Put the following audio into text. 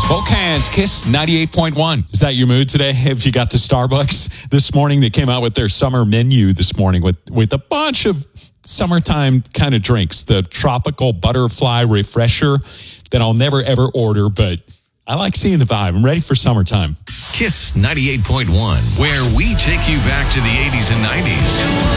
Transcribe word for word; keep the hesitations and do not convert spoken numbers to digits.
Both hands, Kiss ninety-eight point one. Is that your mood today? Have you got to Starbucks this morning? They came out with their summer menu this morning with, with a bunch of summertime kind of drinks. The tropical butterfly refresher that I'll never, ever order, but I like seeing the vibe. I'm ready for summertime. Kiss ninety-eight point one, where we take you back to the eighties and nineties.